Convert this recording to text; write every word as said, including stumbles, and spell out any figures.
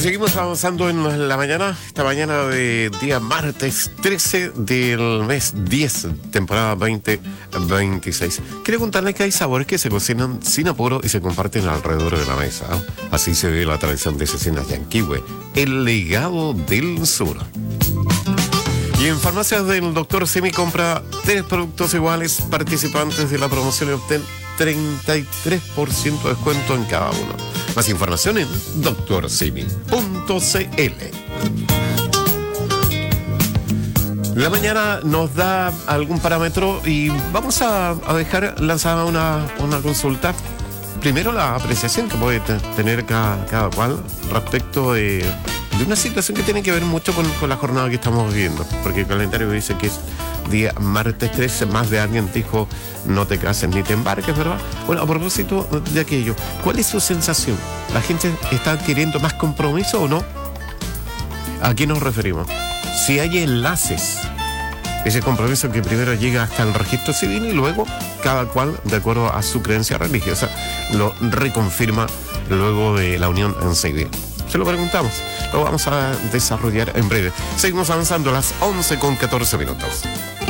Seguimos avanzando en la mañana, esta mañana de día martes trece del mes diez, temporada veinte veintiséis. Quiero contarles que hay sabores que se cocinan sin apuro y se comparten alrededor de la mesa. Así se ve la tradición de Cecinas Yanquihue, el legado del sur. Y en farmacias del doctor Simi compra tres productos iguales participantes de la promoción y obtén treinta y tres por ciento de descuento en cada uno. Más información en doctor simi punto c l. La mañana nos da algún parámetro y vamos a, a dejar lanzada una, una consulta. Primero, la apreciación que puede t- tener cada, cada cual respecto de, de una situación que tiene que ver mucho con, con la jornada que estamos viviendo, porque el calendario dice que es día martes trece, más de alguien dijo no te cases ni te embarques, ¿verdad? Bueno, a propósito de aquello, ¿cuál es su sensación? ¿La gente está adquiriendo más compromiso o no? ¿A qué nos referimos? Si hay enlaces, ese compromiso que primero llega hasta el registro civil y luego cada cual, de acuerdo a su creencia religiosa, lo reconfirma luego de la unión en civil. Se lo preguntamos, lo vamos a desarrollar en breve. Seguimos avanzando a las once con catorce minutos.